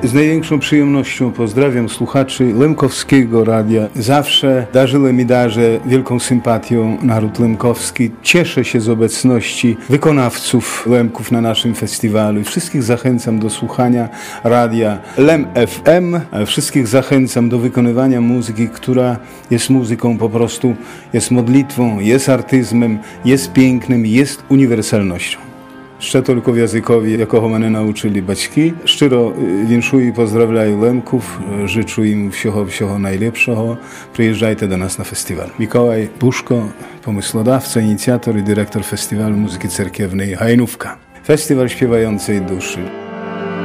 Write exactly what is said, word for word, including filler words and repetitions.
Z największą przyjemnością pozdrawiam słuchaczy Lemkowskiego Radia. Zawsze darzyłem i darzę wielką sympatią naród lemkowski. Cieszę się z obecności wykonawców Lemków na naszym festiwalu i wszystkich zachęcam do słuchania radia Lem F M. Wszystkich zachęcam do wykonywania muzyki, która jest muzyką po prostu, jest modlitwą, jest artyzmem, jest pięknem, jest uniwersalnością. Ще тільки в язикові, якого мене навчили батьки. Щиро віншую і поздравляю Лемків, życzę im всього, всього najlepszego. Przyjeżdżajcie do nas na festiwal. Mikołaj Buszko, pomysłodawca, inicjator i dyrektor Festiwalu Muzyki Cerkiewnej Hajnówka. Festiwal Śpiewającej Duszy.